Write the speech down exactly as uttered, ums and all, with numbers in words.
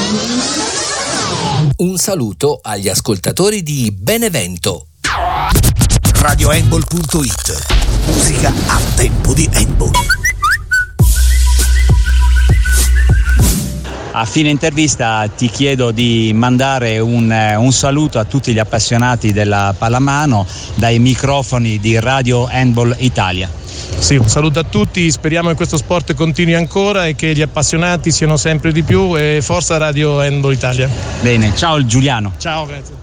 Un saluto agli ascoltatori di Benevento. radio handball punto it. Musica a tempo di handball. A fine intervista ti chiedo di mandare un, un saluto a tutti gli appassionati della pallamano dai microfoni di Radio Handball Italia. Sì, un saluto a tutti, speriamo che questo sport continui ancora e che gli appassionati siano sempre di più, e forza Radio Handball Italia. Bene, ciao Giuliano. Ciao, grazie.